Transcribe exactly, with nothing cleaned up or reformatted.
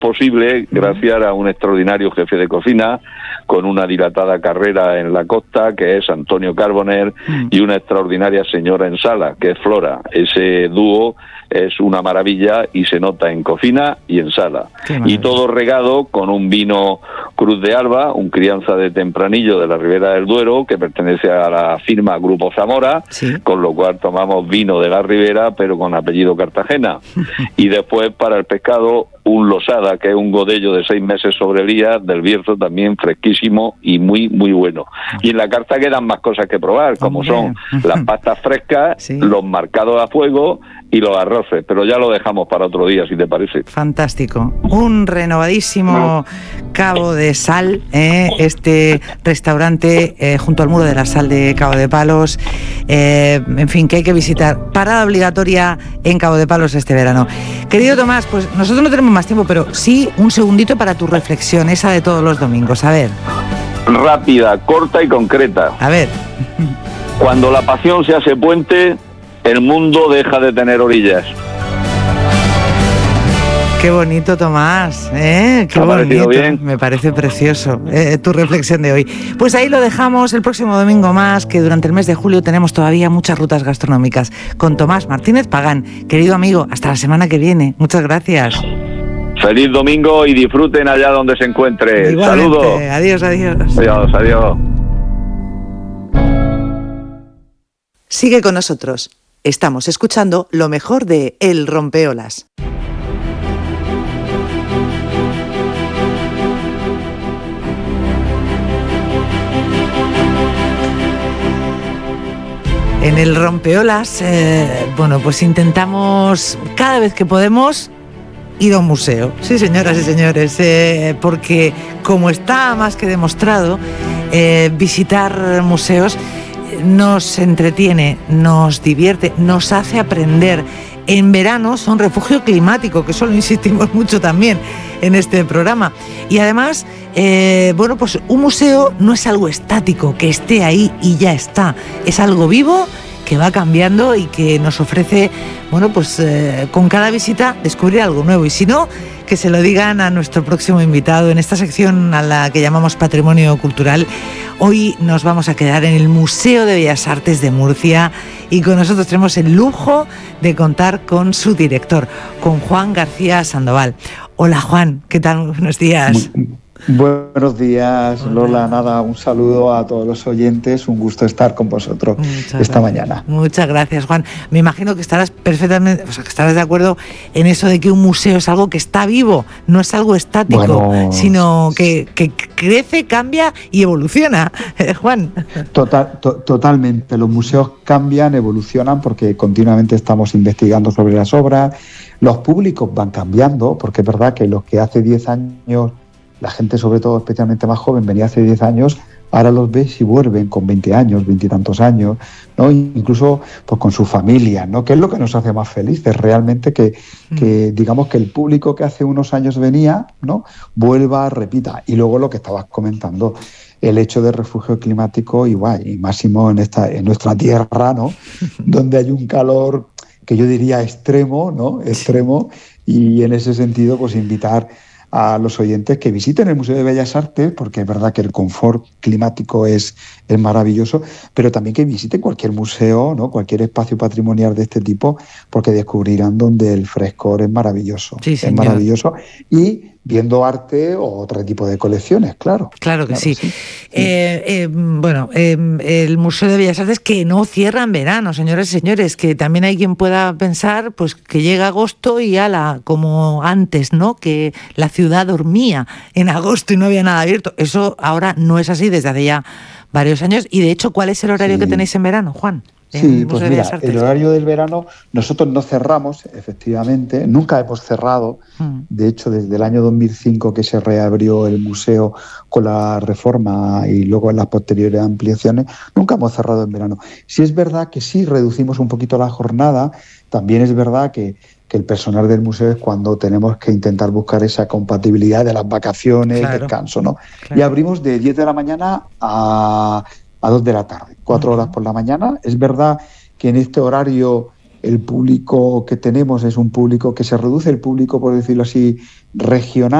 posible gracias a un extraordinario jefe de cocina con una dilatada carrera en la costa, que es Antonio Carboner, mm. y una extraordinaria señora en sala, que es Flora. Ese dúo es una maravilla y se nota en cocina y en sala. Y todo regado con un vino Cruz de Alba, un crianza de Tempranillo de la Ribera del Duero, que pertenece a la firma Grupo Zamora, sí. con lo cual tomamos vino de la Ribera, pero con apellido Cartagena. Y después, para el pescado, un Losada, que es un godello de seis meses sobre Elías, del Bierzo, también fresquísimo y muy, muy bueno. Y en la carta quedan más cosas que probar, como Hombre. son las pastas frescas, sí. los marcados a fuego y los arroces, pero ya lo dejamos para otro día, si te parece. Fantástico. Un renovadísimo Cabo de Sal, ¿eh? este restaurante eh, junto al Muro de la Sal de Cabo de Palos, eh, en fin, que hay que visitar. Parada obligatoria en Cabo de Palos este verano. Querido Tomás, pues nosotros no tenemos más tiempo, pero sí un segundito para tu reflexión, esa de todos los domingos. A ver. Rápida, corta y concreta. A ver. Cuando la pasión se hace puente, el mundo deja de tener orillas. Qué bonito, Tomás, ¿eh? Qué bonito. Bien? Me parece precioso eh, tu reflexión de hoy. Pues ahí lo dejamos, el próximo domingo más, que durante el mes de julio tenemos todavía muchas rutas gastronómicas con Tomás Martínez Pagán. Querido amigo, hasta la semana que viene. Muchas gracias. Feliz domingo y disfruten allá donde se encuentre. Igualmente. Saludos. Adiós, adiós. Adiós, adiós. Sigue con nosotros. Estamos escuchando lo mejor de El Rompeolas. En El Rompeolas, eh, bueno, pues intentamos cada vez que podemos ir a un museo. Sí, señoras y señores, eh, porque como está más que demostrado, eh, visitar museos nos entretiene, nos divierte, nos hace aprender. En verano son refugio climático, que eso lo insistimos mucho también en este programa. Y además, eh, bueno, pues un museo no es algo estático, que esté ahí y ya está. Es algo vivo, que va cambiando y que nos ofrece, bueno, pues eh, con cada visita descubrir algo nuevo. Y si no, que se lo digan a nuestro próximo invitado en esta sección a la que llamamos Patrimonio Cultural. Hoy nos vamos a quedar en el Museo de Bellas Artes de Murcia y con nosotros tenemos el lujo de contar con su director, con Juan García Sandoval. Hola Juan, ¿qué tal? Buenos días. Muy, buenos días, Hola. Lola. Nada, un saludo a todos los oyentes, un gusto estar con vosotros Muchas esta gracias. mañana. Muchas gracias, Juan. Me imagino que estarás perfectamente, o sea, que estarás de acuerdo en eso de que un museo es algo que está vivo, no es algo estático, bueno, sino que, que crece, cambia y evoluciona. Juan. Total, to, totalmente. Los museos cambian, evolucionan porque continuamente estamos investigando sobre las obras. Los públicos van cambiando, porque es verdad que los que hace diez años, la gente sobre todo especialmente más joven, venía hace diez años, ahora los ves y vuelven con veinte años, veinte y tantos años, ¿no? Incluso pues con su familia, ¿no? Que es lo que nos hace más felices realmente, que, mm. que digamos que el público que hace unos años venía, ¿no? Vuelva, repita. Y luego lo que estabas comentando, el hecho de refugio climático, igual, y máximo en esta, en nuestra tierra, ¿no? Donde hay un calor que yo diría extremo, ¿no? Extremo, y en ese sentido, pues invitar a los oyentes que visiten el Museo de Bellas Artes, porque es verdad que el confort climático es, es maravilloso, pero también que visiten cualquier museo, ¿no? Cualquier espacio patrimonial de este tipo, porque descubrirán donde el frescor es maravilloso. Sí, es maravilloso. Y viendo arte o otro tipo de colecciones, claro. Claro que claro, sí. sí. Eh, eh, bueno, eh, el Museo de Bellas Artes que no cierra en verano, señoras y señores, que también hay quien pueda pensar pues que llega agosto y ala, como antes, ¿no? Que la ciudad dormía en agosto y no había nada abierto. Eso ahora no es así desde hace ya varios años. Y de hecho, ¿cuál es el horario sí. que tenéis en verano, Juan? Sí, pues mira, el horario del verano, nosotros no cerramos, efectivamente, nunca hemos cerrado, mm. de hecho desde el año dos mil cinco que se reabrió el museo con la reforma y luego en las posteriores ampliaciones, nunca hemos cerrado en verano. Sí es verdad que sí reducimos un poquito la jornada, también es verdad que, que el personal del museo es cuando tenemos que intentar buscar esa compatibilidad de las vacaciones, claro. descanso, ¿no? Claro. Y abrimos de diez de la mañana a... a dos de la tarde, cuatro horas por la mañana. Es verdad que en este horario el público que tenemos es un público que se reduce, el público, por decirlo así, regional.